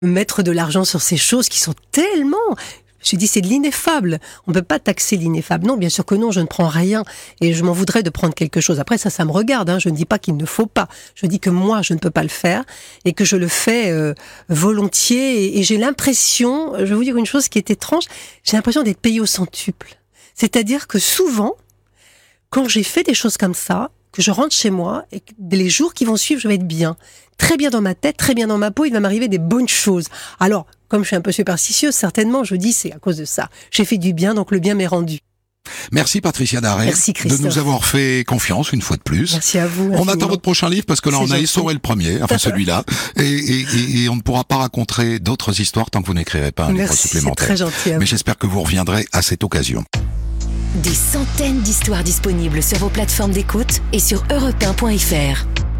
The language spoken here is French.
Mettre de l'argent sur ces choses qui sont tellement... Je dis, c'est de l'ineffable. On ne peut pas taxer l'ineffable. Non, bien sûr que non, je ne prends rien. Et je m'en voudrais de prendre quelque chose. Après, ça me regarde. Je ne dis pas qu'il ne faut pas. Je dis que moi, je ne peux pas le faire. Et que je le fais volontiers. Et j'ai l'impression, je vais vous dire une chose qui est étrange, j'ai l'impression d'être payée au centuple. C'est-à-dire que souvent, quand j'ai fait des choses comme ça, que je rentre chez moi, et que les jours qui vont suivre, je vais être bien. Très bien dans ma tête, très bien dans ma peau, il va m'arriver des bonnes choses. Alors, comme je suis un peu superstitieuse, certainement, je dis c'est à cause de ça. J'ai fait du bien, donc le bien m'est rendu. Merci Patricia Darey de nous avoir fait confiance une fois de plus. Merci à vous. On attend votre prochain livre parce que là on a essoré le premier, enfin celui-là, et on ne pourra pas raconter d'autres histoires tant que vous n'écrirez pas un livre supplémentaire. C'est très gentil. Mais j'espère que vous reviendrez à cette occasion. Des centaines d'histoires disponibles sur vos plateformes d'écoute et sur europe1.fr.